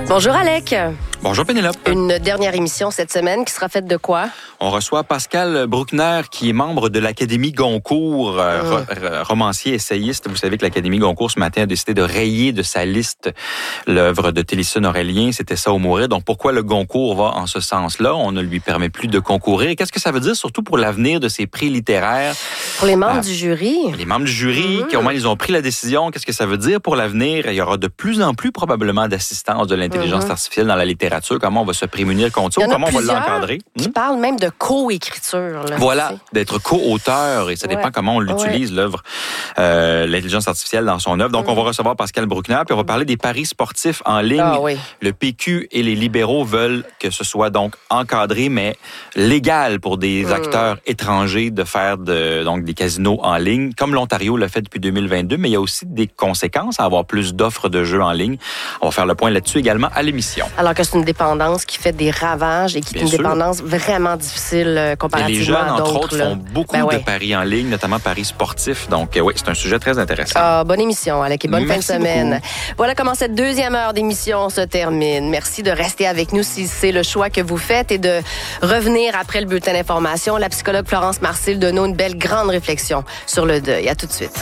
Bonjour Alec. Bonjour Pénélope. Une dernière émission cette semaine qui sera faite de quoi? On reçoit Pascal Bruckner qui est membre de l'Académie Goncourt, romancier, essayiste. Vous savez que l'Académie Goncourt ce matin a décidé de rayer de sa liste l'œuvre de Télésine Aurélien. C'était ça ou mourir. Donc pourquoi le Goncourt va en ce sens-là? On ne lui permet plus de concourir. Qu'est-ce que ça veut dire surtout pour l'avenir de ces prix littéraires? Pour les membres du jury. Les membres du jury, comment ils ont pris la décision? Qu'est-ce que ça veut dire pour l'avenir? Il y aura de plus en plus probablement d'assistance de l'intelligence artificielle dans la littérature. Comment on va se prémunir contre ça? Comment on va l'encadrer? Qui parlent même de co-écriture. Là, voilà, d'être co-auteur, et ça dépend comment on l'utilise, l'œuvre, l'intelligence artificielle dans son œuvre. Donc, on va recevoir Pascal Bruckner, puis on va parler des paris sportifs en ligne. Le PQ et les libéraux veulent que ce soit donc encadré, mais légal pour des acteurs étrangers de faire donc des casinos en ligne, comme l'Ontario l'a fait depuis 2022, mais il y a aussi des conséquences à avoir plus d'offres de jeux en ligne. On va faire le point là-dessus également à l'émission. Alors que c'est une dépendance qui fait des ravages et qui est une dépendance vraiment difficile comparativement à d'autres. Et les jeunes, entre autres, font beaucoup de paris en ligne, notamment paris sportifs. Donc, oui, c'est un sujet très intéressant. Bonne émission, Alec, et bonne fin de semaine. Beaucoup. Voilà comment cette deuxième heure d'émission se termine. Merci de rester avec nous si c'est le choix que vous faites et de revenir après le bulletin d'information. La psychologue Florence Marcil donne une belle grande réflexion sur le deuil. À tout de suite.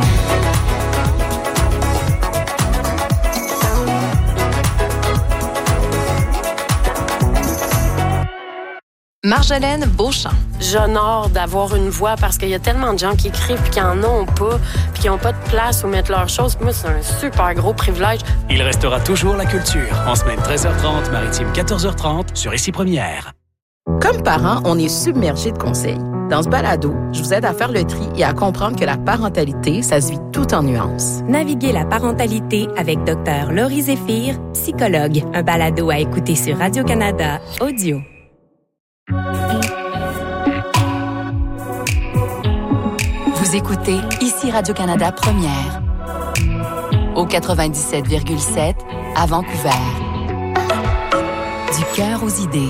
Marjolaine Beauchamp. J'honore d'avoir une voix parce qu'il y a tellement de gens qui écrivent puis qui en ont pas, puis qui n'ont pas de place où mettre leurs choses. Moi, c'est un super gros privilège. Il restera toujours la culture. En semaine 13h30, maritime 14h30, sur Ici Première. Comme parents, on est submergés de conseils. Dans ce balado, je vous aide à faire le tri et à comprendre que la parentalité, ça se vit tout en nuances. Naviguez la parentalité avec Dr Laurie Zéphir, psychologue. Un balado à écouter sur Radio-Canada Audio. Vous écoutez Ici Radio-Canada Première. Au 97,7 à Vancouver. Du cœur aux idées.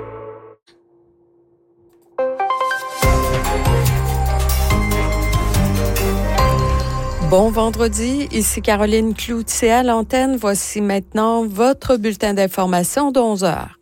Bon vendredi, ici Caroline Cloutier à l'antenne. Voici maintenant votre bulletin d'information de 11 heures.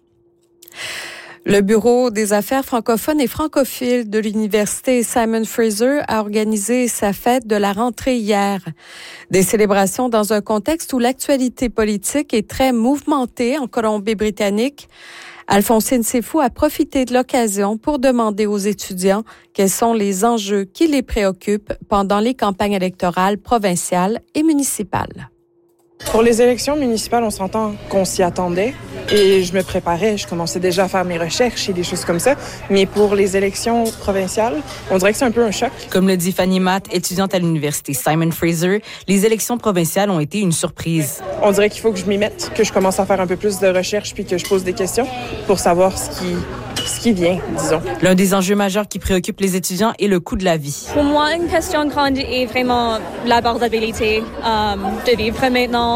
Le Bureau des affaires francophones et francophiles de l'Université Simon Fraser a organisé sa fête de la rentrée hier. Des célébrations dans un contexte où l'actualité politique est très mouvementée en Colombie-Britannique. Alphonsine Seyfou a profité de l'occasion pour demander aux étudiants quels sont les enjeux qui les préoccupent pendant les campagnes électorales provinciales et municipales. Pour les élections municipales, on s'entend qu'on s'y attendait et je me préparais, je commençais déjà à faire mes recherches et des choses comme ça. Mais pour les élections provinciales, on dirait que c'est un peu un choc. Comme le dit Fanny Matt, étudiante à l'Université Simon Fraser, les élections provinciales ont été une surprise. On dirait qu'il faut que je m'y mette, que je commence à faire un peu plus de recherches puis que je pose des questions pour savoir ce qui vient, disons. L'un des enjeux majeurs qui préoccupe les étudiants est le coût de la vie. Pour moi, une question grande est vraiment l'abordabilité de vivre maintenant.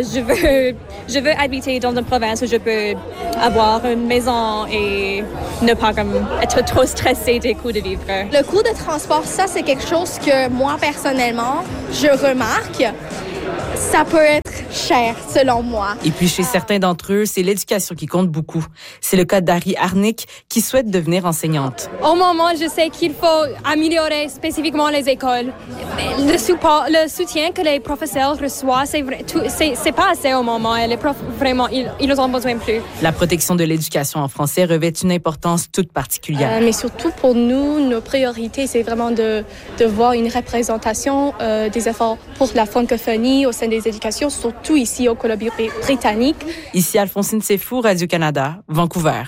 Je veux habiter dans une province où je peux avoir une maison et ne pas être trop stressée des coûts de vivre. Le coût de transport, ça, c'est quelque chose que moi, personnellement, je remarque. Ça peut être cher, selon moi. Et puis, chez certains d'entre eux, c'est l'éducation qui compte beaucoup. C'est le cas d'Harry Harnick, qui souhaite devenir enseignante. Au moment, je sais qu'il faut améliorer spécifiquement les écoles. Le soutien que les professeurs reçoivent, c'est pas assez au moment. Et les profs, vraiment, ils en ont besoin plus. La protection de l'éducation en français revêt une importance toute particulière. Mais surtout pour nous, nos priorités, c'est vraiment de voir une représentation des efforts pour la francophonie au sein des éducations, surtout ici au Colombie-Britannique. Ici Alphonsine Seyfou, Radio-Canada, Vancouver.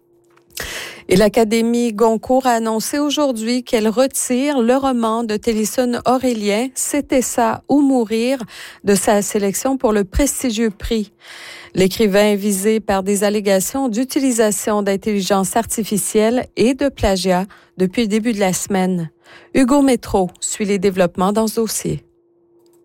Et l'Académie Goncourt a annoncé aujourd'hui qu'elle retire le roman de Télésine Aurélien, C'était ça ou mourir, de sa sélection pour le prestigieux prix. L'écrivain est visé par des allégations d'utilisation d'intelligence artificielle et de plagiat depuis le début de la semaine. Hugo Métro suit les développements dans ce dossier.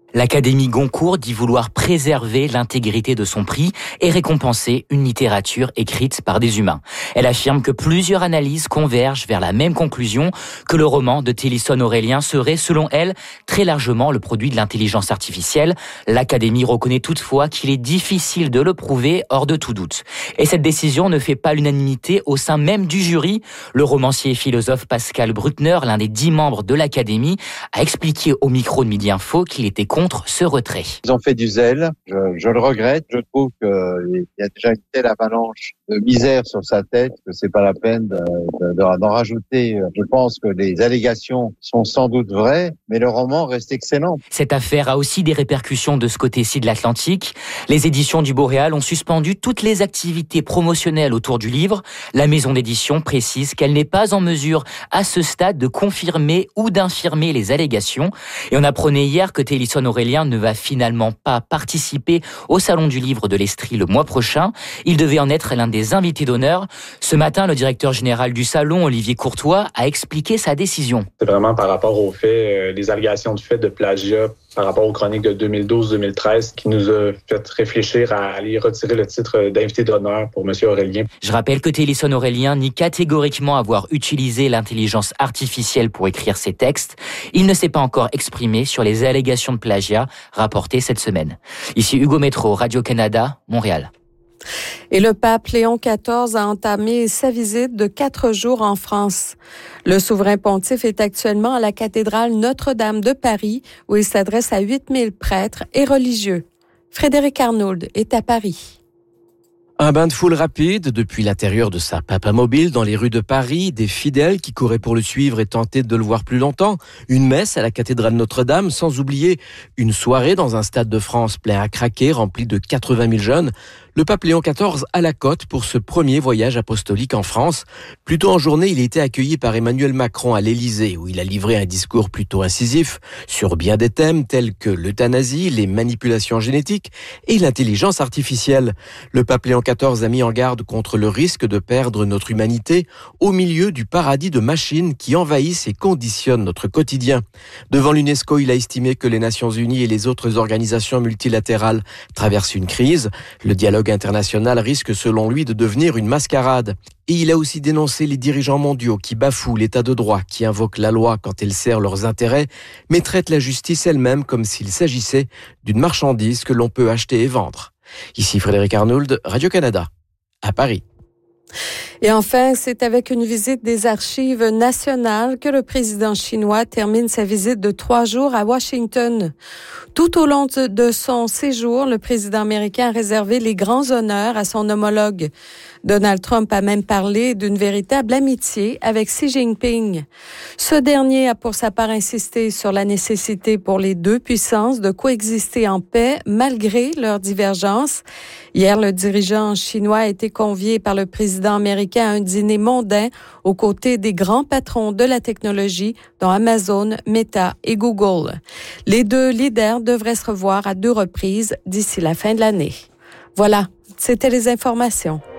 L'Académie Goncourt dit vouloir préserver l'intégrité de son prix et récompenser une littérature écrite par des humains. Elle affirme que plusieurs analyses convergent vers la même conclusion, que le roman de Télisson Aurélien serait, selon elle, très largement le produit de l'intelligence artificielle. L'Académie reconnaît toutefois qu'il est difficile de le prouver hors de tout doute. Et cette décision ne fait pas l'unanimité au sein même du jury. Le romancier et philosophe Pascal Bruckner, l'un des 10 membres de l'Académie, a expliqué au micro de Midi Info qu'il était contre ce retrait. Ils ont fait du zèle, je le regrette. Je trouve qu'il y a déjà une telle avalanche de misère sur sa tête que c'est pas la peine d'en rajouter. Je pense que les allégations sont sans doute vraies, mais le roman reste excellent. Cette affaire a aussi des répercussions de ce côté-ci de l'Atlantique. Les éditions du Boréal ont suspendu toutes les activités promotionnelles autour du livre. La maison d'édition précise qu'elle n'est pas en mesure, à ce stade, de confirmer ou d'infirmer les allégations. Et on apprenait hier que Télisson Aurélien ne va finalement pas participer au Salon du Livre de l'Estrie le mois prochain. Il devait en être l'un des invités d'honneur. Ce matin, le directeur général du Salon, Olivier Courtois, a expliqué sa décision. C'est vraiment par rapport aux faits, les allégations de fait de plagiat par rapport aux chroniques de 2012-2013 qui nous a fait réfléchir à aller retirer le titre d'invité d'honneur pour M. Aurélien. Je rappelle que Télisson Aurélien nie catégoriquement avoir utilisé l'intelligence artificielle pour écrire ses textes. Il ne s'est pas encore exprimé sur les allégations de plagiat rapportées cette semaine. Ici Hugo Métro, Radio-Canada, Montréal. Et le pape Léon XIV a entamé sa visite de 4 jours en France. Le souverain pontife est actuellement à la cathédrale Notre-Dame de Paris, où il s'adresse à 8000 prêtres et religieux. Frédéric Arnould est à Paris. Un bain de foule rapide depuis l'intérieur de sa papamobile dans les rues de Paris, des fidèles qui couraient pour le suivre et tentaient de le voir plus longtemps, une messe à la cathédrale Notre-Dame, sans oublier une soirée dans un stade de France plein à craquer, rempli de 80 000 jeunes. Le pape Léon XIV à la côte pour ce premier voyage apostolique en France. Plus tôt en journée, il a été accueilli par Emmanuel Macron à l'Élysée, où il a livré un discours plutôt incisif sur bien des thèmes tels que l'euthanasie, les manipulations génétiques et l'intelligence artificielle. Le pape Léon XIV a mis en garde contre le risque de perdre notre humanité au milieu du paradis de machines qui envahissent et conditionnent notre quotidien. Devant l'UNESCO, il a estimé que les Nations Unies et les autres organisations multilatérales traversent une crise. Le dialogue international risque selon lui de devenir une mascarade. Et il a aussi dénoncé les dirigeants mondiaux qui bafouent l'état de droit, qui invoquent la loi quand elle sert leurs intérêts, mais traitent la justice elle-même comme s'il s'agissait d'une marchandise que l'on peut acheter et vendre. Ici Frédéric Arnould, Radio-Canada, à Paris. Et enfin, c'est avec une visite des archives nationales que le président chinois termine sa visite de 3 jours à Washington. Tout au long de son séjour, le président américain a réservé les grands honneurs à son homologue. Donald Trump a même parlé d'une véritable amitié avec Xi Jinping. Ce dernier a pour sa part insisté sur la nécessité pour les deux puissances de coexister en paix malgré leurs divergences. Hier, le dirigeant chinois a été convié par le président américain à un dîner mondain aux côtés des grands patrons de la technologie, dont Amazon, Meta et Google. Les deux leaders devraient se revoir à 2 reprises d'ici la fin de l'année. Voilà, c'était les informations.